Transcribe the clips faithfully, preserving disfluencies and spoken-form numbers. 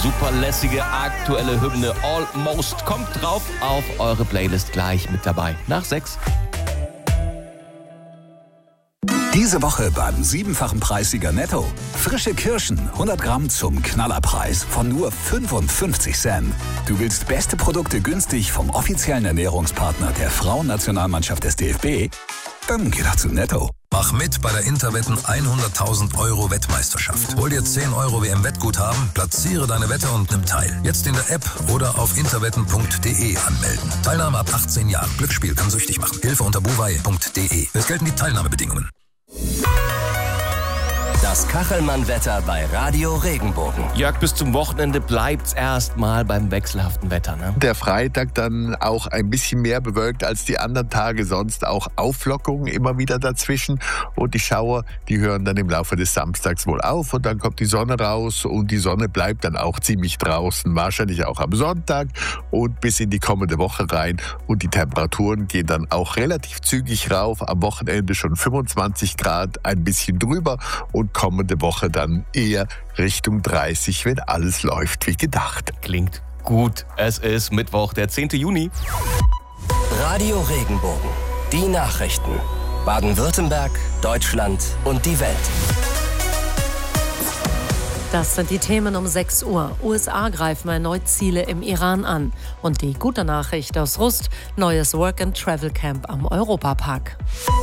super lässige aktuelle Hymne Almost kommt drauf auf eure Playlist gleich mit dabei. Nach sechs. Diese Woche beim siebenfachen Preissieger Netto. Frische Kirschen, hundert Gramm zum Knallerpreis von nur fünfundfünfzig Cent. Du willst beste Produkte günstig vom offiziellen Ernährungspartner der Frauennationalmannschaft des D F B? Dann geh doch zu Netto. Mach mit bei der Interwetten hunderttausend Euro Wettmeisterschaft. Hol dir zehn Euro W M-Wettguthaben, platziere deine Wette und nimm teil. Jetzt in der App oder auf interwetten punkt de anmelden. Teilnahme ab achtzehn Jahren. Glücksspiel kann süchtig machen. Hilfe unter buwei punkt de. Es gelten die Teilnahmebedingungen. Das Kachelmann-Wetter bei Radio Regenbogen. Jörg, bis zum Wochenende bleibt's erstmal beim wechselhaften Wetter, ne? Der Freitag dann auch ein bisschen mehr bewölkt als die anderen Tage, sonst auch Auflockungen immer wieder dazwischen. Und die Schauer, die hören dann im Laufe des Samstags wohl auf und dann kommt die Sonne raus und die Sonne bleibt dann auch ziemlich draußen, wahrscheinlich auch am Sonntag und bis in die kommende Woche rein. Und die Temperaturen gehen dann auch relativ zügig rauf, am Wochenende schon fünfundzwanzig Grad, ein bisschen drüber und kommende Woche dann eher Richtung dreißig, wenn alles läuft wie gedacht. Klingt gut. Es ist Mittwoch, der zehnten Juni. Radio Regenbogen. Die Nachrichten. Baden-Württemberg, Deutschland und die Welt. Das sind die Themen um sechs Uhr. U S A greifen erneut Ziele im Iran an. Und die gute Nachricht aus Rust, neues Work-and-Travel-Camp am Europapark.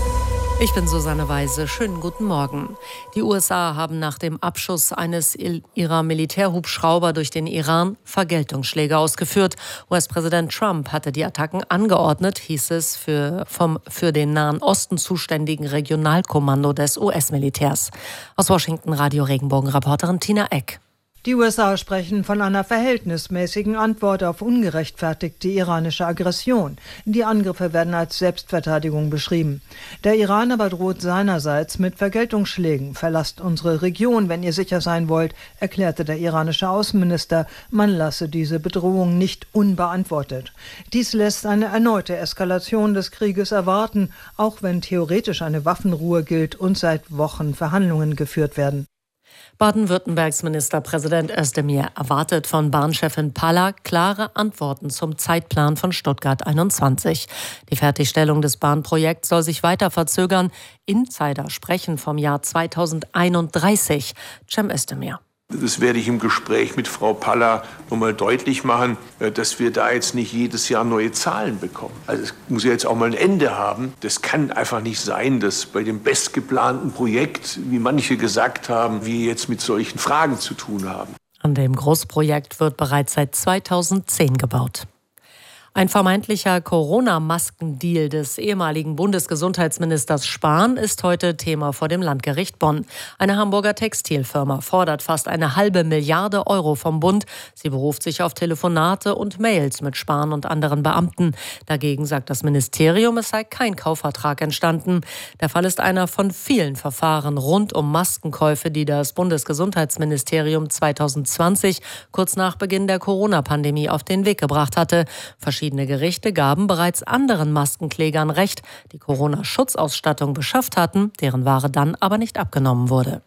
Ich bin Susanne Weise. Schönen guten Morgen. Die U S A haben nach dem Abschuss eines ihrer Militärhubschrauber durch den Iran Vergeltungsschläge ausgeführt. U S-Präsident Trump hatte die Attacken angeordnet, hieß es für, vom für den Nahen Osten zuständigen Regionalkommando des U S-Militärs. Aus Washington Radio Regenbogen-Reporterin Tina Eck. Die U S A sprechen von einer verhältnismäßigen Antwort auf ungerechtfertigte iranische Aggression. Die Angriffe werden als Selbstverteidigung beschrieben. Der Iran aber droht seinerseits mit Vergeltungsschlägen. Verlasst unsere Region, wenn ihr sicher sein wollt, erklärte der iranische Außenminister. Man lasse diese Bedrohung nicht unbeantwortet. Dies lässt eine erneute Eskalation des Krieges erwarten, auch wenn theoretisch eine Waffenruhe gilt und seit Wochen Verhandlungen geführt werden. Baden-Württembergs Ministerpräsident Özdemir erwartet von Bahnchefin Palla klare Antworten zum Zeitplan von Stuttgart einundzwanzig. Die Fertigstellung des Bahnprojekts soll sich weiter verzögern. Insider sprechen vom Jahr zweitausendeinunddreißig. Cem Özdemir. Das werde ich im Gespräch mit Frau Palla nochmal deutlich machen, dass wir da jetzt nicht jedes Jahr neue Zahlen bekommen. Also es muss ja jetzt auch mal ein Ende haben. Das kann einfach nicht sein, dass bei dem bestgeplanten Projekt, wie manche gesagt haben, wir jetzt mit solchen Fragen zu tun haben. An dem Großprojekt wird bereits seit zweitausendzehn gebaut. Ein vermeintlicher Corona-Maskendeal des ehemaligen Bundesgesundheitsministers Spahn ist heute Thema vor dem Landgericht Bonn. Eine Hamburger Textilfirma fordert fast eine halbe Milliarde Euro vom Bund. Sie beruft sich auf Telefonate und Mails mit Spahn und anderen Beamten. Dagegen sagt das Ministerium, es sei kein Kaufvertrag entstanden. Der Fall ist einer von vielen Verfahren rund um Maskenkäufe, die das Bundesgesundheitsministerium zweitausendzwanzig, kurz nach Beginn der Corona-Pandemie, auf den Weg gebracht hatte. Verschiedene Gerichte gaben bereits anderen Maskenklägern Recht, die Corona-Schutzausstattung beschafft hatten, deren Ware dann aber nicht abgenommen wurde.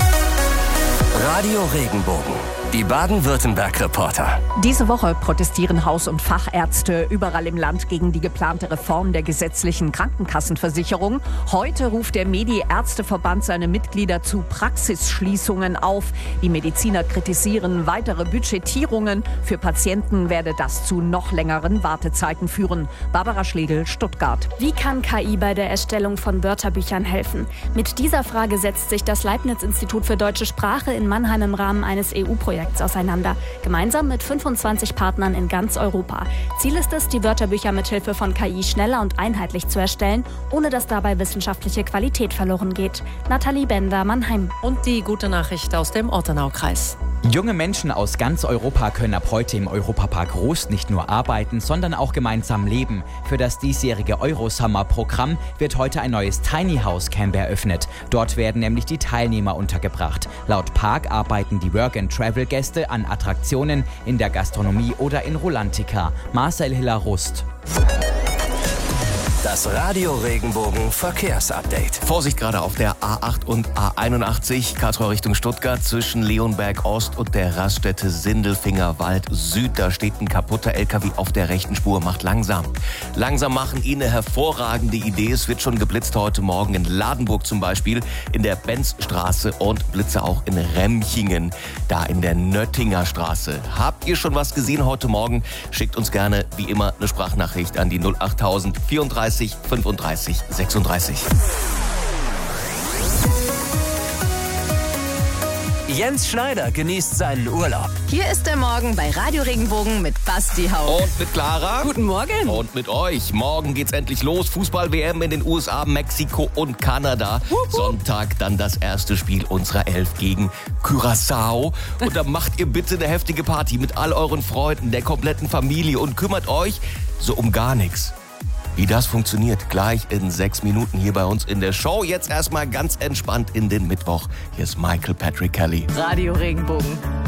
Radio Regenbogen. Die Baden-Württemberg-Reporter. Diese Woche protestieren Haus- und Fachärzte überall im Land gegen die geplante Reform der gesetzlichen Krankenkassenversicherung. Heute ruft der Medi-Ärzteverband seine Mitglieder zu Praxisschließungen auf. Die Mediziner kritisieren weitere Budgetierungen. Für Patienten werde das zu noch längeren Wartezeiten führen. Barbara Schlegel, Stuttgart. Wie kann K I bei der Erstellung von Wörterbüchern helfen? Mit dieser Frage setzt sich das Leibniz-Institut für deutsche Sprache in Mannheim im Rahmen eines E U-Projekts auseinander, gemeinsam mit fünfundzwanzig Partnern in ganz Europa. Ziel ist es, die Wörterbücher mithilfe von K I schneller und einheitlich zu erstellen, ohne dass dabei wissenschaftliche Qualität verloren geht. Nathalie Bender, Mannheim. Und die gute Nachricht aus dem Ortenaukreis. Junge Menschen aus ganz Europa können ab heute im Europapark Rust nicht nur arbeiten, sondern auch gemeinsam leben. Für das diesjährige Eurosummer-Programm wird heute ein neues Tiny House Camp eröffnet. Dort werden nämlich die Teilnehmer untergebracht. Laut Park arbeiten die Work-and-Travel-Gäste an Attraktionen in der Gastronomie oder in Rulantica. Marcel Hiller-Rust. Das Radio Regenbogen Verkehrsupdate. Vorsicht gerade auf der A acht und A einundachtzig, Karlsruhe Richtung Stuttgart, zwischen Leonberg Ost und der Raststätte Sindelfingerwald Süd. Da steht ein kaputter L K W auf der rechten Spur, macht langsam. Langsam machen Ihnen eine hervorragende Idee. Es wird schon geblitzt heute Morgen in Ladenburg zum Beispiel, in der Benzstraße und Blitze auch in Remchingen, da in der Nöttinger Straße. Habt ihr schon was gesehen heute Morgen? Schickt uns gerne, wie immer, eine Sprachnachricht an die null achttausend vierunddreißig fünfunddreißig sechsunddreißig. Jens Schneider genießt seinen Urlaub. Hier ist der Morgen bei Radio Regenbogen mit Basti Hauck. Und mit Clara. Guten Morgen. Und mit euch. Morgen geht's endlich los. Fußball-W M in den U S A, Mexiko und Kanada. Wuhu. Sonntag dann das erste Spiel unserer Elf gegen Curaçao. Und da macht ihr bitte eine heftige Party mit all euren Freunden, der kompletten Familie und kümmert euch so um gar nichts. Wie das funktioniert, gleich in sechs Minuten hier bei uns in der Show. Jetzt erstmal ganz entspannt in den Mittwoch. Hier ist Michael Patrick Kelly. Radio Regenbogen.